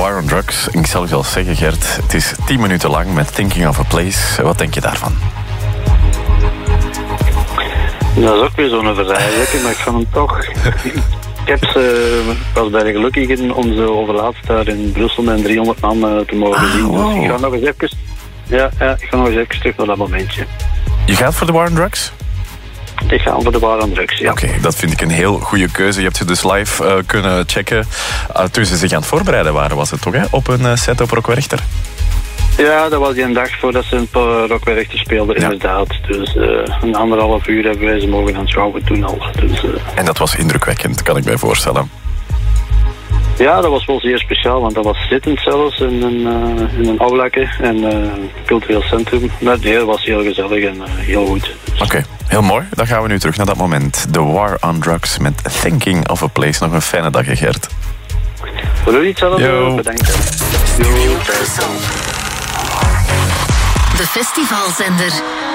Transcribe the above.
War on Drugs. Ik zal je al zeggen, Gert, het is 10 minuten lang met Thinking of a Place. Wat denk je daarvan? Dat is ook weer zo'n verraailijke, maar ik ga hem toch... Ik was bij de gelukkigen om ze overlaatst daar in Brussel met 300 man te mogen zien. Wow. Dus ik ga nog eens even... Ja, ik ga nog eens even terug naar dat momentje. Je gaat voor de War on Drugs? Ik ga voor de War on Drugs, ja. Oké, dat vind ik een heel goede keuze. Je hebt ze dus live kunnen checken toen ze zich aan het voorbereiden waren, was het toch, hè? Op een set op Rock Werchter? Ja, dat was die een dag voordat ze een Rock Werchter speelden, inderdaad. Dus een 1,5 uur hebben wij ze mogen aanschouwen toen al. Dus, En dat was indrukwekkend, kan ik mij voorstellen. Ja, dat was wel zeer speciaal, want dat was zittend zelfs in een aulakke en cultureel centrum. Maar het was heel gezellig en heel goed. Dus. Oké, heel mooi. Dan gaan we nu terug naar dat moment. The War on Drugs met Thinking of a Place. Nog een fijne dag, Gert. Voor u hetzelfde, bedankt. De festivalzender.